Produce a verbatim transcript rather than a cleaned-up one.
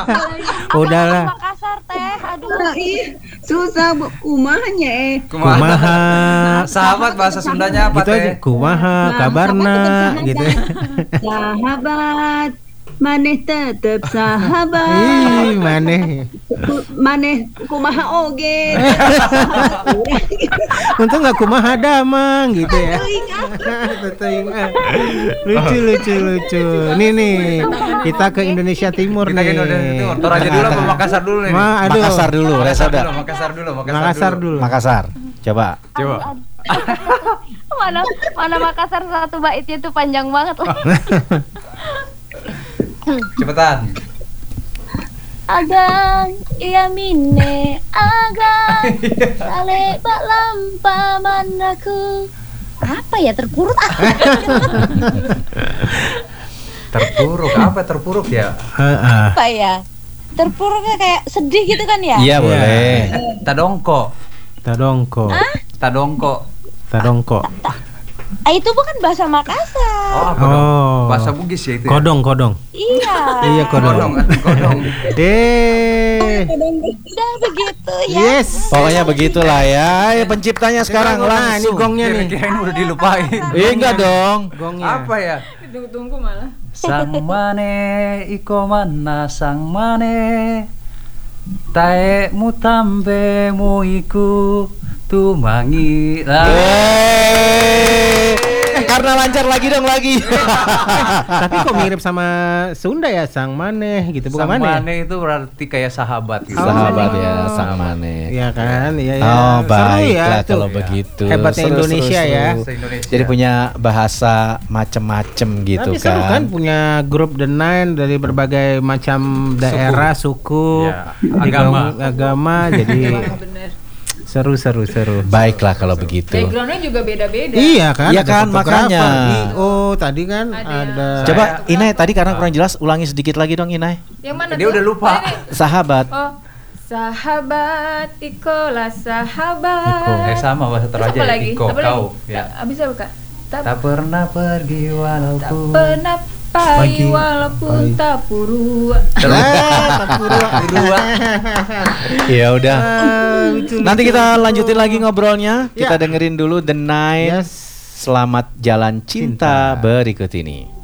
Udahlah. Makassar teh, aduh. Nah, ih, susah bu, kumahnya eh. Kumaha. Sahabat bahasa Sundanya apa Gitu aja. teh? Kumaha kabarna gitu. Sahabat, maneh tetep sahabat. Ih, maneh. Maneh kumaha oge. Untung nggak kumaha damang gitu ya. Teuing ah. Lucu lucu lucu. Nih nih, kita ke Indonesia Timur Kita nih. ke Indonesia Timur. Toraja dulu apa Makassar dulu nih? Ma, aduh. Makassar dulu, Resada. Makassar dulu, Makassar, Makassar dulu. Makassar. Coba. Coba. Mana mana Makassar satu baitnya tuh panjang banget lah. Cepetan. Agang iya mine agang sale bak lampa manaku. Apa ya terpuruk ah. Terpuruk apa terpuruk ya? Heeh. Apa ya? Terpuruknya kayak sedih gitu kan ya? Iya boleh. Tadongko. Tadongko. Tadongko. Tadongko. Ah, itu bukan bahasa Makassar. Oh, apa dong? Oh. Bahasa Bugis ya itu. Ya? Kodong kodong. Iya. Iya kodong. Kodong, kodong. Eh. Udah begitu ya. Yes. Pokoknya begitulah ya. Ya penciptanya sekarang Nah, ini langsung. gongnya nih. Kirain udah dilupain. Eh enggak dong. Gongnya. Apa ya? Tunggu-tunggu malah. Sang mane iko mana sang mane tae mutambe muiku tumangi. Eh, karena lancar lagi dong lagi. Tapi kok mirip sama Sunda ya, sang maneh gitu, bukan Sang maneh. mane itu berarti kayak sahabat gitu. Sahabat ya, sang mane. Iya kan, iya ya. Oh Seru baiklah tuh. kalau begitu. Hebatnya Seru, Indonesia seru, ya. seru. Se-Indonesia. Jadi punya bahasa macem-macem gitu Tapi seru kan kan. punya grup The Nine dari berbagai macam daerah, suku, Ya, agama, agama. agama jadi Bener. seru seru seru. Baiklah kalau begitu. Backgroundnya juga beda-beda. Iya kan? Iya ada kan, fotografer. makanya. I- Oh, tadi kan Ada ada, yang- Coba Saya- Inai tadi karena kurang jelas ulangi sedikit lagi dong Inai. Yang mana Dia tuh? udah lupa. Ini. Sahabat. Oh, sahabat ikolah sahabat. Eh sama bahasa Terus Toraja apa lagi? iko Apa kau lagi? ya. Tak, bisa bukan? Tak, Tak pernah pergi tak walaupun pernah Pagi. pagi walaupun Pagi. tak purua. dua. Ya udah. Ah, lucu, Nanti lucu, kita lucu. lanjutin lagi ngobrolnya. Kita Ya. dengerin dulu The Nine. Yes. Selamat jalan cinta Cinta. berikut ini.